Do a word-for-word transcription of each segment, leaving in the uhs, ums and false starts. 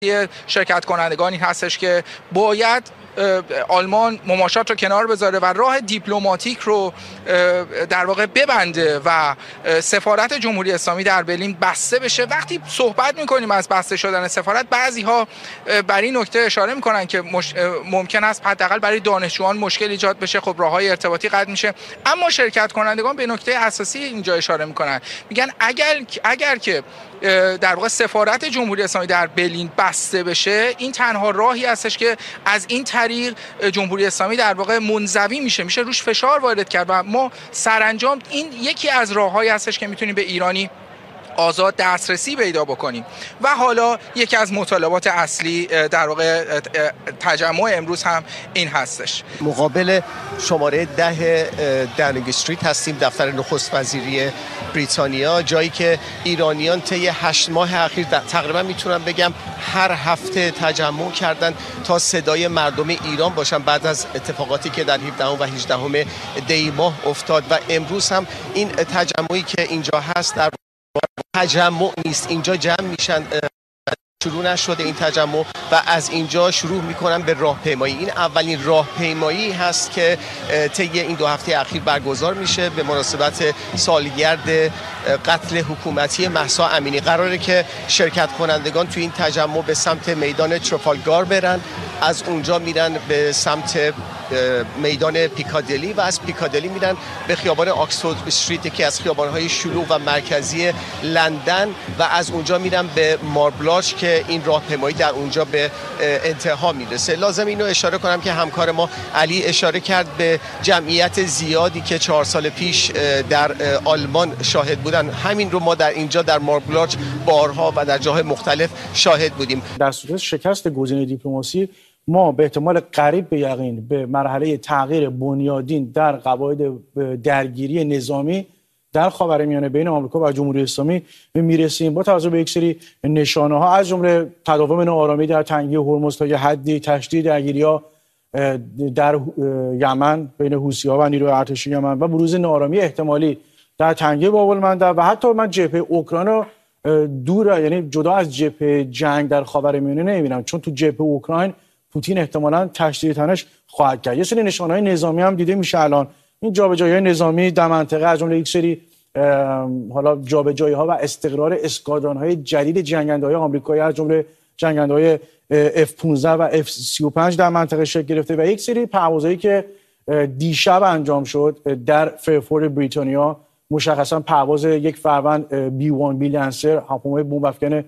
شرکت کنندگانی هستش که باید آلمان مماشات رو کنار بذاره و راه دیپلماتیک رو در واقع ببنده و سفارت جمهوری اسلامی در برلین بسته بشه. وقتی صحبت میکنیم از بسته شدن سفارت، بعضی ها بر این نکته اشاره میکنن که مش... ممکن است حداقل برای دانشجویان مشکل ایجاد بشه، خب راههای ارتباطی قطع میشه. اما شرکت کنندگان به نکته اساسی اینجا اشاره میکنن، میگن اگر اگر که در واقع سفارت جمهوری اسلامی در برلین بسته بشه، این تنها راهی هستش که از این طریق جمهوری اسلامی در واقع منزوی میشه، میشه روش فشار وارد کرد و ما سرانجام این یکی از راههایی هستش که میتونیم به ایرانی آزاد دسترسی پیدا بکنیم. و حالا یکی از مطالبات اصلی در واقع تجمع امروز هم این هستش. مقابل شماره ده داونینگ استریت هستیم، دفتر نخست وزیری بریتانیا، جایی که ایرانیان طی هشت ماه اخیر تقریبا میتونم بگم هر هفته تجمع کردن تا صدای مردم ایران باشن بعد از اتفاقاتی که در هفدهم و هجدهم دی ماه افتاد. و امروز هم این تجمعی که اینجا هست در تجمع نیست، اینجا جمع میشن، شروع نشده این تجمع و از اینجا شروع میکنن به راهپیمایی. این اولین راهپیمایی هست که طی این دو هفته اخیر برگزار میشه به مناسبت سالگرد قتل حکومتی مهسا امینی. قراره که شرکت کنندگان توی این تجمع به سمت میدان ترافالگار برن، از اونجا میرن به سمت میدان پیکادلی و از پیکادلی میرن به خیابان آکسفورد استریت که از خیابان‌های شلوغ و مرکزی لندن و از اونجا میرن به ماربلاش که این راهپیمایی در اونجا به انتها میرسه. لازم اینو اشاره کنم که همکار ما علی اشاره کرد به جمعیت زیادی که چهار سال پیش در آلمان شاهد بودن. همین رو ما در اینجا در ماربلاش بارها و در جاهای مختلف شاهد بودیم. در صورت شکست گزینه دیپلماسی ما به احتمال قریب به یقین به مرحله تغییر بنیادین در قواعد درگیری نظامی در خاورمیانه بین آمریکا و جمهوری اسلامی میرسیم، با توجه به یک سری نشانه ها از جمله تداوم ناآرامی در تنگه هرمز تا یه حدی، تشدید درگیری‌ها در یمن بین حوثی‌ها و نیروی ارتشی یمن و بروز ناآرامی احتمالی در تنگه باب‌المندب و حتی من جبهه اوکراین دور، یعنی جدا از جبهه جنگ در خاورمیانه نمی‌بینم، چون تو جبهه اوکراین پوتین احتمالاً تشدید تنش خواهد کرد. یه سری نشانه‌های نظامی هم دیده میشه الان، این جابجایی‌های نظامی در منطقه از جمله یک سری حالا جابجایی‌ها و استقرار اسکادران‌های جدید جنگنده‌های آمریکایی از جمله جنگنده‌های اف پانزده و اف سی و پنج در منطقه شکل گرفته و یک سری پروازهایی که دیشب انجام شد در فرفورد بریتانیا، مشخصا پرواز یک فروند بی وان بی لنسر، هواپیمای بمب افکن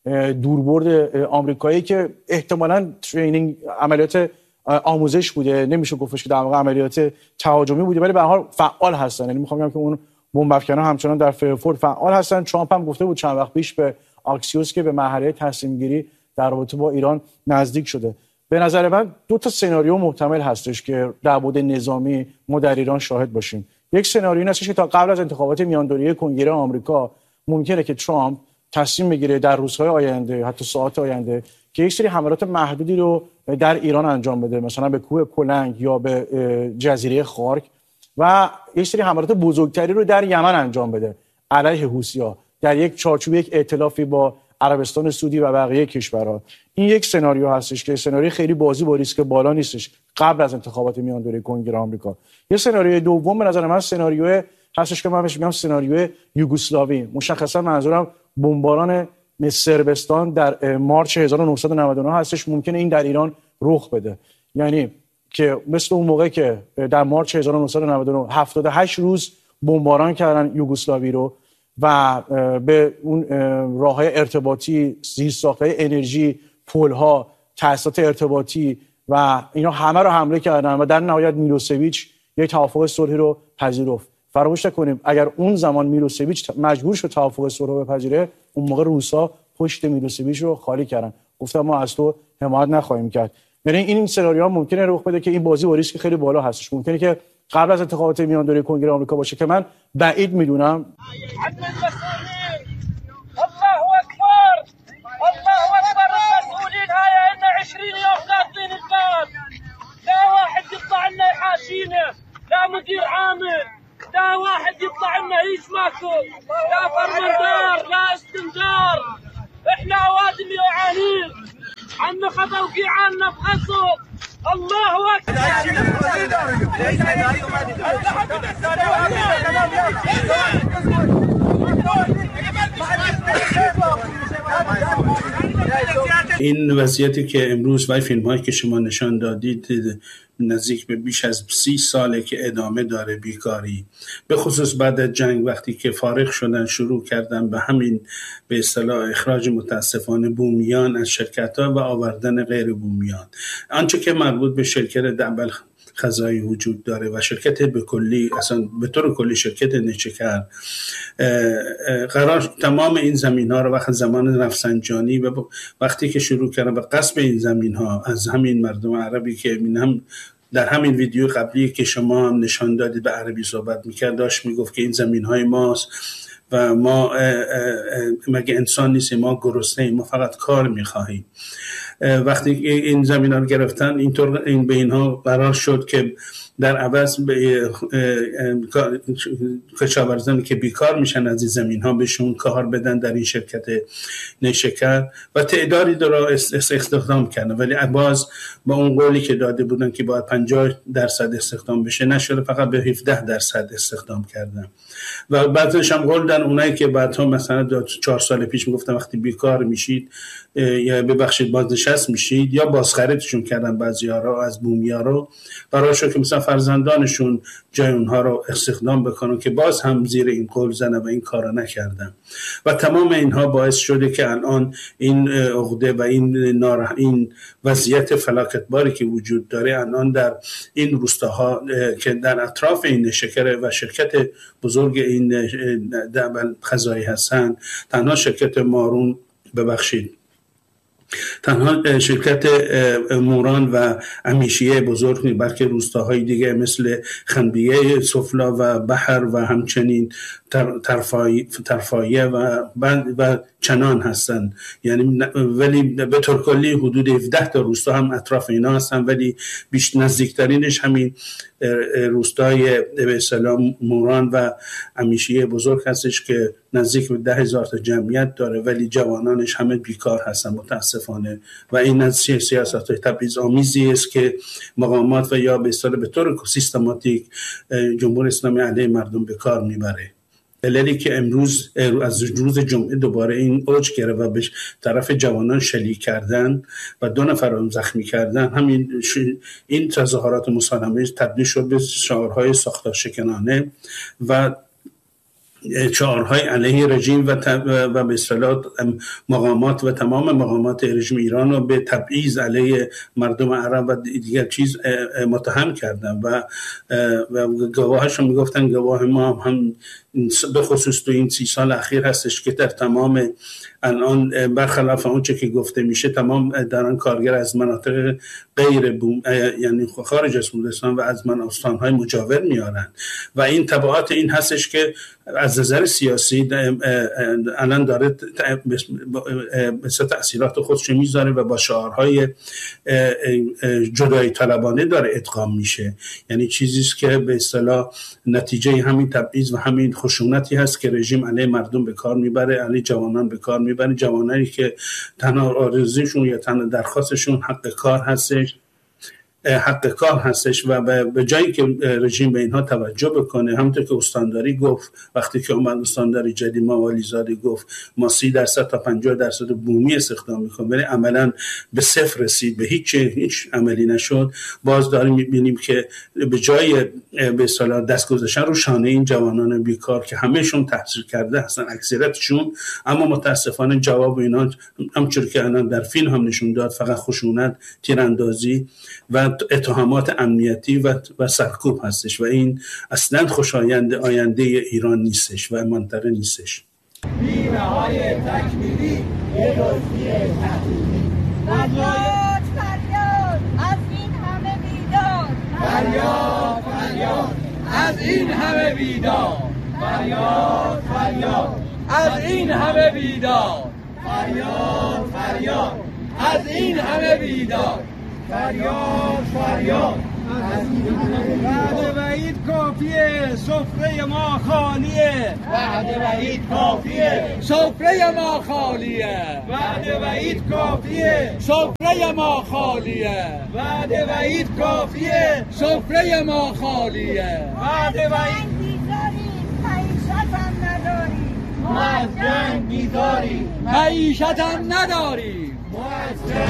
دوربرد آمریکایی که احتمالاً ترینینگ عملیات آموزش بوده، نمیشه گفتش که در واقع عملیات تهاجمی بوده، ولی به هر حال فعال هستن. یعنی میخوام بگم که اون بمب افکن‌ها همچنان در فرفورد فعال هستن. ترامپ هم گفته بود چند وقت پیش به آکسیوس که به مرحله تصمیم گیری در رابطه با ایران نزدیک شده. به نظر من دو تا سناریو محتمل هستش که در بعد نظامی ما در ایران شاهد باشیم. یک سناریو این هستش که تا قبل از انتخابات میاندوره‌ای کنگره آمریکا ممکنه که ترامپ تصمیم بگیره در روزهای آینده، حتی ساعات آینده، که یک سری حملات محدودی رو در ایران انجام بده، مثلا به کوه کلنگ یا به جزیره خارک، و یک سری حملات بزرگتری رو در یمن انجام بده علیه حوثی‌ها در یک چارچوب یک ائتلافی با عربستان سعودی و بقیه کشورها. این یک سناریو هستش که سناریو خیلی بازی با ریسک بالا نیستش قبل از انتخابات میاندوره‌ای کنگره آمریکا. یه سناریوی دوم به نظر من سناریو هستش که من بهش میگم سناریوی یوگسلاوی. مشخصا منظورم بمباران صربستان در مارچ هزار و نهصد و نود و نه هستش. ممکنه این در ایران رخ بده، یعنی که مثل اون موقع که در مارچ هزار و نهصد و نود و نه هفتاد و هشت روز بمباران کردن یوگسلاوی رو و به اون راههای ارتباطی، زیرساخت‌های انرژی، پل‌ها، تأسیسات ارتباطی و اینا همه رو حمله کردن و در نهایت میلوسویچ یک توافق صلحی رو پذیرفت. فراموش نکنیم اگر اون زمان میلوسویچ مجبور شد توافق صلح رو بپذیره، اون موقع روسا پشت میلوسویچ رو خالی کردن، گفتن ما از تو حمایت نخواهیم کرد. یعنی این سناریو ممکنه رخ بده که این بازی با ریسک خیلی بالا هستش. ممکنه که قبل از انتخابات میاندوره‌ای کنگره آمریکا باشه که من بعید میدونم. لا مدير عامل، لا واحد يطلع لنا يسمعكم، لا فرمندار، لا استنجار، احنا اوادم جوعانين. عم خطوكي عنا بغصب. الله أكبر. این وضعیتی که امروز و فیلم هایی که شما نشان دادید نزدیک به بیش از سی ساله که ادامه داره بیکاری، به خصوص بعد از جنگ وقتی که فارغ شدن شروع کردن به همین به اصطلاح اخراج متاسفانه بومیان از شرکت ها و آوردن غیر بومیان. آنچه که مربوط به شرکت دعبل خزایی وجود داره و شرکت به کلی اصلا به طور کلی شرکت نیشکر قرار تمام این زمین ها رو وقت زمان رفسنجانی و وقتی که شروع کردن به غصب این زمین ها از همین مردم عربی که من هم در همین ویدیو قبلی که شما هم نشان دادید به عربی صحبت میکرد داشت میگفت که این زمین های ماست و ما مگه انسان نیستیم، ما گرسنه‌ایم، ما فقط کار میخواهیم. وقتی این زمین ها رو گرفتن اینطور این به اینها قرار شد که در عوض به کشاورزانی که بیکار میشن از این زمین ها بهشون کار بدن در این شرکت نیشکر و تعدادی را استخدام کردن، ولی باز با اون قولی که داده بودن که باید پنجاه درصد استخدام بشه نشده، فقط به هفده درصد استخدام کردن و بعدش هم قول دادن اونایی که بعدها مثلا چهار سال پیش میگفتن وقتی بیکار میشید یا ببخشید بازنشست میشید یا بازخریدشون کردن بعضی‌ها رو از بومی‌ها رو براشون که مثلا فرزندانشون جای اونها رو استخدام بکنن که باز هم زیر این قول زنه و این کارا نکردن و تمام اینها باعث شده که الان این عقده و این نار این وضعیت فلاکتباری که وجود داره الان در این روستاها که در اطراف این شکر و شرکت بزرگ این دعبل خزایی هستن، تنها شرکت مارون ببخشید تنها شرکت موران و امیشیه بزرگ بلکه روستاهای دیگه مثل خنبیه سفلا و بحر و همچنین ترفایه و و چنان هستن، یعنی ولی به طور کلی حدود هفده تا روستا هم اطراف اینا هستن، ولی بیش نزدیکترینش همین روستای به اصطلاح موران و امیشیه بزرگ هستش که نزدیک به ده هزار تا جمعیت داره، ولی جوانانش همه بیکار هستن متاسفانه و این از سیاست‌های تبعیض آمیزی است که مقامات و یا به اصطلاح به طور سیستماتیک جمهوری اسلامی علیه مردم به کار میبره. دلیلی که امروز از روز جمعه دوباره این اوج گرفت و به طرف جوانان شلیک کردن و دو نفر رو زخمی کردن، همین این تظاهرات مسالمه تبدیل شد به شعارهای ساختار شکنانه و شعارهای علیه رژیم و و به اصطلاح مقامات و تمام مقامات رژیم ایران رو به تبعیض علیه مردم عرب و دیگر چیز متهم کردن و و گواهشون میگفتن گواه ما هم به خصوص تو این سی سال اخیر هستش که در تمام الان برخلاف اون چه که گفته میشه تمام دارن کارگر از مناطق غیر بوم یعنی خارج از بلوچستان و از من استانهای مجاور میارن و این تبعات این هستش که از نظر سیاسی الان داره مثل تأثیرات خودش میذاره و با شعارهای جدایی طلبانه داره ادغام میشه، یعنی چیزی است که به اصطلاح نتیجه همین تبعیض و همین خشونتی هست که رژیم علیه مردم به کار میبره، علیه جوانان به کار میبره، جوانانی که تنها آرزوشون یا تنها درخواستشون حق کار هستش حق کار هستش و به جایی که رژیم به اینها توجه بکنه، همونطور که استانداری گفت وقتی که اومد استانداری جدید موالیزاده گفت ما سی درصد تا پنجاه درصد بومی استخدام میکنیم ولی عملا به صفر رسید، به هیچ هیچ عملی نشد، باز داریم میبینیم که به جای به اصطلاح دست گذاشتن رو شانه این جوانان بیکار که همهشون تحصیل کرده هستن اکثریتشون، اما متاسفانه جواب اینا همونطور که الان در فیلم هم نشون داد فقط خشونت، تیراندازی و اتهامات امنیتی و و سرکوب هستش و این اصلا خوشایند آینده ایران نیستش و منطقه نیستش. بیمه‌های تکمیلی یه دزدی تحریمی. فریاد فریاد از این همه بیداد. فریاد فریاد از این همه بیداد. فریاد فریاد از این همه بیداد. فریاد فریاد از این همه بیداد. فریاد فریاد وعده وعید کافیه سفره ما خالیه وعده وعید کافیه سفره ما خالیه وعده وعید کافیه سفره ما خالیه وعده وعید کافیه سفره ما خالیه وعده وعید ما از جنگ بیزاریم معیشت هم نداریم.